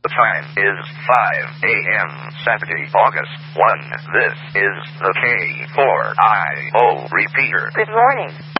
The time is 5 a.m. Saturday, August 1. This is the K4IO repeater. Good morning.